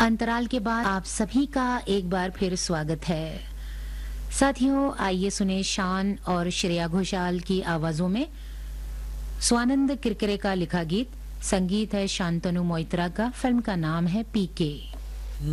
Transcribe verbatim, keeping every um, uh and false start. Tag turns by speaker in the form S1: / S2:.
S1: अंतराल के बाद आप सभी का एक बार फिर स्वागत है। साथियों, आइए सुने शान और श्रेया घोषाल की आवाजों में स्वानंद किरकिरे का लिखा गीत। संगीत है शांतनु मोइत्रा का। फिल्म का नाम है पीके।